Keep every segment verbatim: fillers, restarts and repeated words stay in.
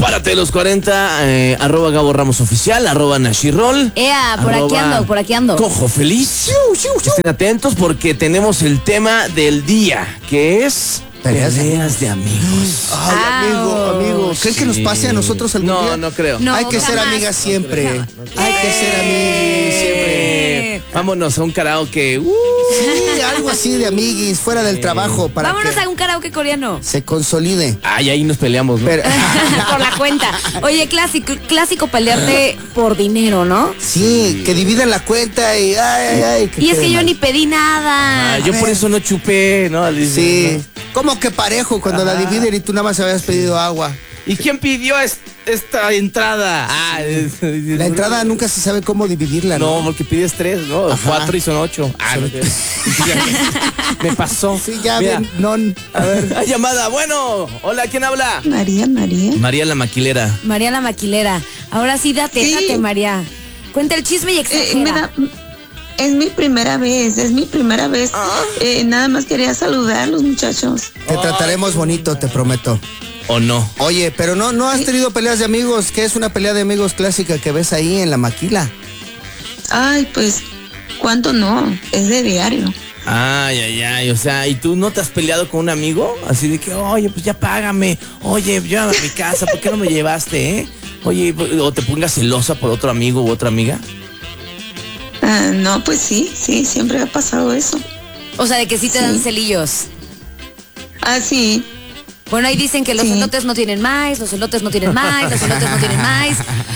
Párate de los cuarenta, eh, arroba Gabo Ramos Oficial, arroba Nashirol. Ea, por aquí ando, por aquí ando. Cojo Feliz. Estén atentos porque tenemos el tema del día, que es... Peleas, Peleas de amigos. Ay, amigo, amigo. ¿Crees Sí. que nos pase a nosotros algún No, día? no creo. No, Hay que ser jamás. amigas siempre. Jamás. Hay que ser amiguis siempre. Eh, Vámonos a un karaoke. Uh, Sí, algo así de amiguis, fuera del trabajo, para Vámonos que a un karaoke coreano. se consolide. Ay, ahí nos peleamos, ¿no? Pero, Por la cuenta. Oye, clásico, clásico pelearte por dinero, ¿no? sí, que dividan la cuenta y ay, ay, ay. Y es que quede yo mal. ni pedí nada. Ah, yo por eso no chupé, ¿no? Sí. ¿Cómo que parejo cuando la dividen y tú nada más habías pedido agua? ¿Y quién pidió es- esta entrada? Ah, es- La entrada nunca se sabe cómo dividirla, ¿no? No, porque pides tres, ¿no? Ajá. Cuatro y son ocho. Ah, no, me pasó. Sí, ya Mira, ven, no. a ver, hay llamada. Bueno, hola, ¿quién habla? María, María. María la maquilera. María la maquilera. Ahora sí, date, Sí. date, María. Cuenta el chisme y Eh, exagera. me da- es mi primera vez, es mi primera vez. Eh, nada más quería saludar los muchachos. Te trataremos bonito, te prometo. ¿O no? Oye, pero no, no has tenido peleas de amigos. ¿Qué es una pelea de amigos clásica que ves ahí en la maquila? Ay, pues, ¿cuánto no? Es de diario. Ay, ay, ay, o sea, ¿y tú no te has peleado con un amigo? Así de que, oye, pues ya págame, oye, llévame a mi casa, ¿por qué no me llevaste, eh? Oye, o te pongas celosa por otro amigo u otra amiga. Ah, no, pues sí, sí, siempre ha pasado eso. O sea, de que sí te Sí. dan celillos. Ah, sí. Bueno, ahí dicen que los Sí. elotes no tienen más, los elotes no tienen más, los elotes no tienen más.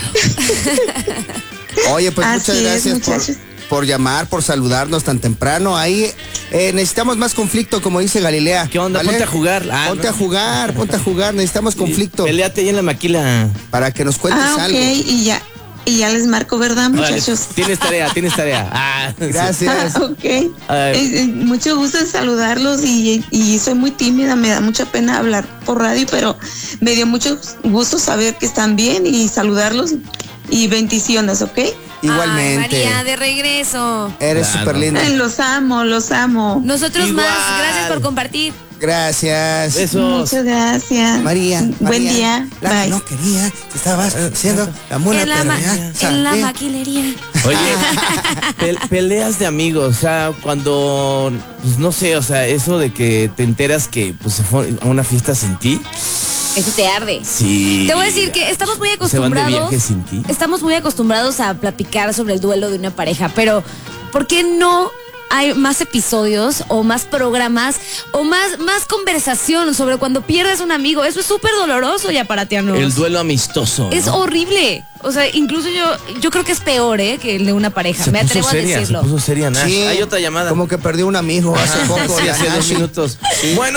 Oye, pues Así muchas es, gracias por, muchachos. por llamar, por saludarnos tan temprano. Ahí eh, necesitamos más conflicto, como dice Galilea. ¿Qué onda? Ponte a jugar. Ah, ponte no. a jugar, ponte a jugar. Necesitamos conflicto Peleate ahí en la maquila. para que nos cuentes Ah, ok, algo. y ya, y ya les marco, ¿verdad, Órale, muchachos? tienes tarea, tienes tarea. Ah, sí. Gracias. Ah, ok. A ver. Eh, eh, mucho gusto en saludarlos y, y soy muy tímida, me da mucha pena hablar por radio, pero me dio mucho gusto saber que están bien y saludarlos y bendiciones, ¿ok? Igualmente. Ay, María, de regreso. Eres Claro. súper linda. Ay, los amo, los amo. Nosotros Igual. más, gracias por compartir. Gracias. Besos. Muchas gracias. María, Buen María, día. La que Bye. no quería, que estabas haciendo la mona, En la, pero ma- ya en la sabía. maquilería. Oye, pe- peleas de amigos, o sea, cuando, pues no sé, o sea, eso de que te enteras que pues se fue a una fiesta sin ti. Eso te arde. Sí. Te voy a decir que estamos muy Se van de acostumbrados. viaje sin ti. Estamos muy acostumbrados a platicar sobre el duelo de una pareja, pero ¿por qué no hay más episodios o más programas o más, más conversación sobre cuando pierdes un amigo? Eso es súper doloroso ya para ti, ¿no? El duelo amistoso. Es ¿no? horrible. O sea, incluso yo, yo creo que es peor, ¿eh? Que el de una pareja. Se Me puso atrevo seria, a decirlo. se puso seria, Nash. Sí, Hay otra llamada. Como que perdió un amigo hace poco. Sí, la hace dos Nashi. minutos. Bueno,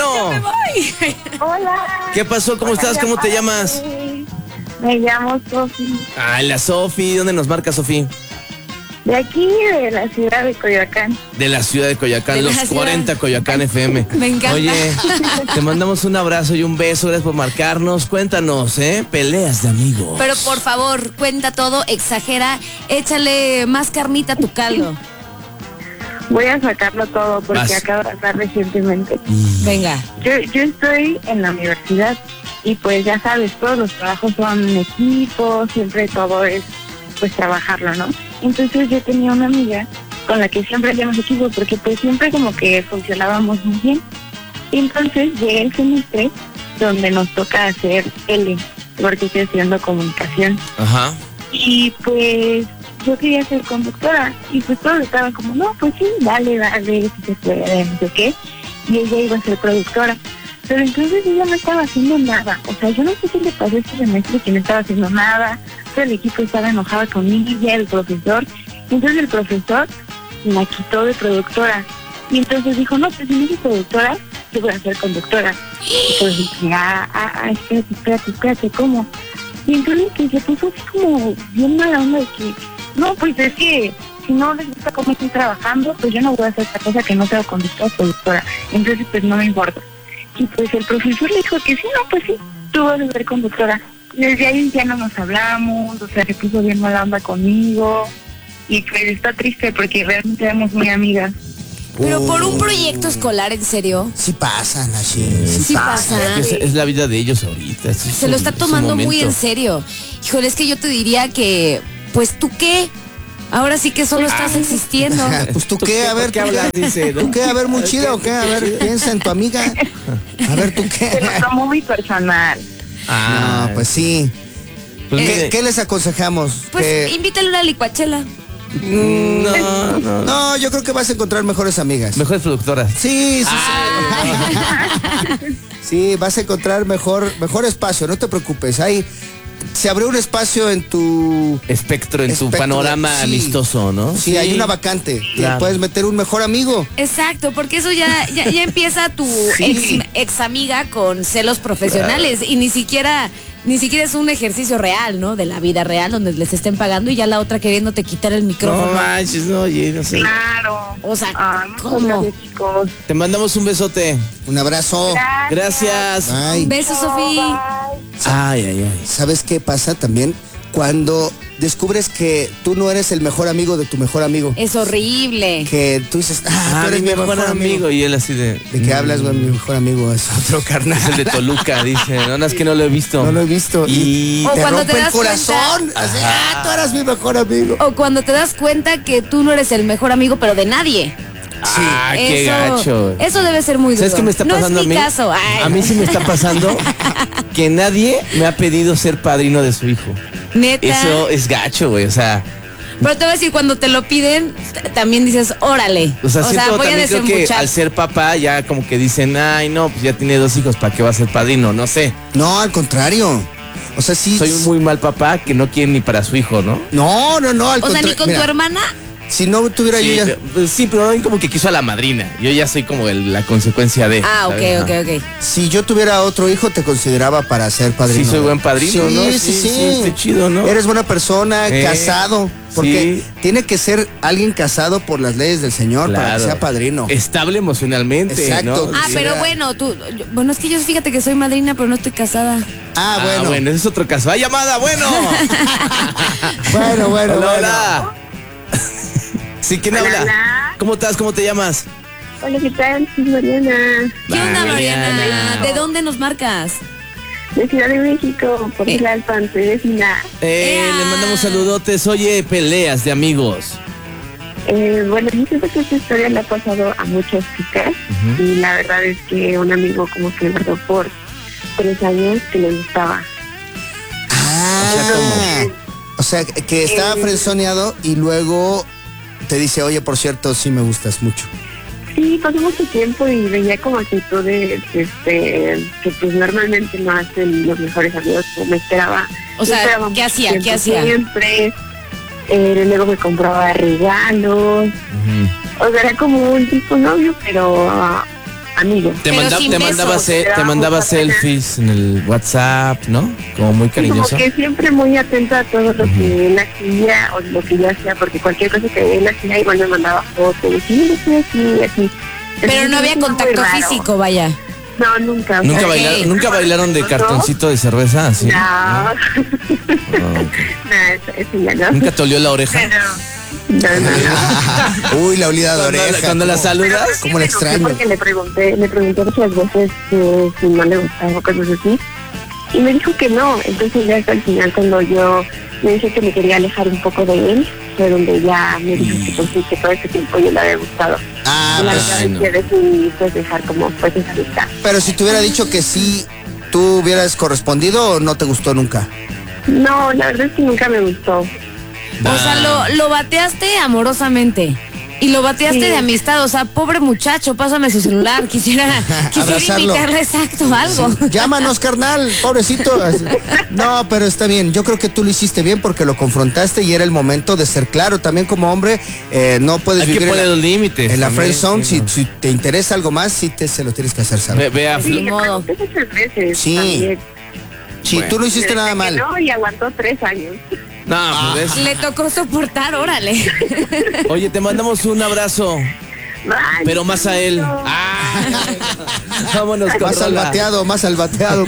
Hola. ¿qué pasó? ¿Cómo estás? ¿Cómo te llamas? Me llamo Sofi, Ay, la Sofi. ¿Dónde nos marca Sofi? de aquí, de la ciudad de Coyoacán. De la ciudad de Coyoacán, De la los ciudad. cuarenta Coyoacán F M. Me encanta. Oye, te mandamos un abrazo y un beso. Gracias por marcarnos. Cuéntanos, ¿eh? Peleas de amigos. Pero por favor, cuenta todo, exagera, échale más carnita a tu caldo. Voy a sacarlo todo porque Vas. acabo de pasar recientemente. Venga. Yo, yo estoy en la universidad y pues ya sabes, todos los trabajos son en equipo, siempre todo es pues trabajarlo, ¿no? Entonces yo tenía una amiga con la que siempre hacíamos equipo porque pues siempre como que funcionábamos muy bien. Y entonces llega el semestre donde nos toca hacer L, porque estoy estudiando comunicación. Ajá. Y pues yo quería ser conductora y pues todos estaban como, no, pues sí, dale, dale, si se puede, no sé qué. Y ella iba a ser productora. Pero entonces ella no estaba haciendo nada. O sea, yo no sé qué le pasó este semestre que no estaba haciendo nada. Todo el equipo estaba enojado con ella, el profesor. Entonces el profesor la quitó de productora. Y entonces dijo, no, pues si no soy productora, yo voy a ser conductora. Y pues dije, ah, ah, ah, espérate, espérate, espérate, ¿cómo? Y entonces que se puso así como bien mala onda de que, no, pues es que si no les gusta cómo estoy trabajando, pues yo no voy a hacer esta cosa que no sea conductora o productora. Entonces pues no me importa. Y pues el profesor le dijo que sí, no, pues sí, tú vas a ser conductora. Desde ahí ya no nos hablamos, o sea, se puso bien mala onda conmigo. Y pues está triste porque realmente éramos muy amigas. Pero por un Uh, proyecto escolar, ¿en serio? Sí pasan así. Sí, Sí pasan. pasa. Es, es la vida de ellos ahorita. es Se su- lo está su tomando muy momento. en serio. Híjole, es que yo te diría que, pues, ¿tú qué? Ahora sí que solo estás existiendo. Pues tú qué, a ver, ¿Por qué ¿tú hablas? Dice, ¿no? ¿Tú qué? A ver, muy chida o qué? A ver, piensa en tu amiga. A ver, ¿tú Se qué? lo tomó muy personal. Ah, No, pues sí. pues ¿Qué, mire, qué les aconsejamos? Pues Que- invítale una licuachela. no, no. No, yo creo que vas a encontrar mejores amigas. Mejores productoras. Sí, sí, Ah. sí. Sí, vas a encontrar mejor, mejor espacio, no te preocupes. Ahí se abrió un espacio en tu Espectro en tu espectro, panorama sí. sí, ¿no? Sí, hay una vacante. Claro. Te puedes meter un mejor amigo. Exacto, porque eso ya, ya, ya empieza tu Sí. ex, ex amiga con celos profesionales y ni siquiera, ni siquiera es un ejercicio real, ¿no? De la vida real donde les estén pagando y ya la otra queriéndote quitar el No micrófono. manches, no, oye, no sé. Claro. O sea, Ah, muchas ¿cómo? gracias, chicos. Te mandamos un besote. Un abrazo. Gracias. Ay, Besos, Sofía. Ay, ay, ay. ¿sabes qué pasa también? Cuando descubres que tú no eres el mejor amigo de tu mejor amigo. Es horrible. Que tú dices, ah, Ah, tú eres mi mejor amigo. Y él así de. ¿De qué hablas, güey? Mi mejor amigo es otro carnal. Es el de Toluca, dice. No, no, es que no lo he visto. No lo he visto. Y. O te cuando rompe te el das corazón. Así, ah, tú eras mi mejor amigo. O cuando te das cuenta que tú no eres el mejor amigo, pero de nadie. Ah, qué eso, gacho. Eso debe ser muy duro. ¿Sabes qué me está pasando no es a mi mí? caso. Ay, A mí sí me está pasando que nadie me ha pedido ser padrino de su hijo. Neta. Eso es gacho, güey. O sea, Pero te voy a decir, cuando te lo piden, t- también dices, órale. o sea, siento voy a también creo que desembuchar. al ser papá ya como que dicen, ay, no, pues ya tiene dos hijos, ¿para qué va a ser padrino? No sé. No, al contrario. O sea, sí. Soy un muy mal papá que no quiere ni para su hijo, ¿no? No, no, no, al O sea, ni contrario. con Mira, tu hermana. si no tuviera Sí, yo ya. pero, pues, sí, pero él como que quiso a la madrina. Yo ya soy como el- la consecuencia de. Ah, ok, ¿sabes? ok, ok. Si yo tuviera otro hijo, te consideraba para ser padrino. Sí, soy buen padrino, sí, ¿no? Sí, Sí, sí, sí, está chido, ¿no? Eres buena persona, Eh, casado. Porque sí. tiene que ser alguien casado por las leyes del Señor para que Claro. sea padrino. Estable emocionalmente, Exacto. ¿no? Ah, Sí. pero bueno, tú. yo- bueno, es que yo fíjate que soy madrina, pero no estoy casada. Ah, Ah, bueno. bueno. ese es otro caso. ¡Ah, llamada! ¡Bueno! Bueno, bueno, hola, bueno. hola. Sí, ¿quién Hola, habla? hola. ¿Cómo estás? ¿Cómo te llamas? Hola, ¿qué tal? Soy Mariana, ¿Qué onda, Ah, Mariana? Mariana. ¿De dónde nos marcas? de Ciudad de México, por Eh. Tlalpan, soy vecina. Eh, Ea. le mandamos saludotes. Oye, peleas de amigos. Eh, bueno, yo siento que esta historia le ha pasado a muchas chicas y la verdad es que un amigo como que guardó por tres años que le gustaba. Ah, o sea, que estaba Eh. frenzoneado y luego te dice, oye, por cierto, sí me gustas mucho. Sí, pasó mucho tiempo y veía como actitudes este, que pues normalmente no hacen los mejores amigos, como me esperaba. O sea, me esperaba ¿qué mucho hacía? ¿Qué tiempo hacía? Siempre. Eh, luego me compraba regalos. O sea, era como un tipo novio, pero ah, amigo. Te, Pero manda- sin te besos. mandaba, ce- te Era mandaba mucha pena. selfies en el WhatsApp, ¿no? Como muy Sí, como cariñoso. que siempre muy atenta a todo lo que él hacía o lo que yo hacía, porque cualquier cosa que él hacía igual me mandaba fotos, y sí, estoy aquí, y así. Pero Entonces, no había es muy contacto raro. físico, vaya. No, nunca. o ¿Nunca, sea, bailaron, Ok. ¿Nunca bailaron de ¿No? cartoncito de cerveza? ¿Así? No, Ah, ok. no, eso, eso ya no. ¿Nunca te olió la oreja? Pero, no, no, no. Uy, la olida de Cuando, oreja. cuando la ¿cómo? saludas. Sí, ¿Cómo la me enojé extraño? Porque le pregunté, le pregunté muchas veces que si no le gustaba o cosas así. Y me dijo que no. Entonces ya hasta el final cuando yo le dije que me quería alejar un poco de él, fue donde ya me dijo que pues sí, que todo ese tiempo yo le había gustado. Ah, y la pues, verdad bueno. es que decidí pues dejar como pues esa amistad. pero si te hubiera dicho que sí, ¿tú hubieras correspondido o no te gustó nunca? No, la verdad es que nunca me gustó. O sea, lo, lo bateaste amorosamente. Y lo bateaste Sí. de amistad. O sea, pobre muchacho, pásame su celular. Quisiera, quisiera Abrazarlo. invitarle exacto algo. Llámanos, carnal, pobrecito. Así. No, pero está bien. Yo creo que tú lo hiciste bien porque lo confrontaste y era el momento de ser claro. También como hombre, eh, no puedes Hay que vivir poner en los la, límites. en la también, friend zone. sí, Si, ¿no? si te interesa algo más, sí te, se lo tienes que hacer Ve, saber. ve a Sí, Fl- le modo. pregunté muchas veces. Sí. también. Si Bueno. tú no hiciste Le nada dije que mal. No, y aguantó tres años. No, pues ves. Le tocó soportar, órale. Oye, te mandamos un abrazo, Ay, pero más a él. no. Ah, vámonos con Más al rola. bateado, más al bateado.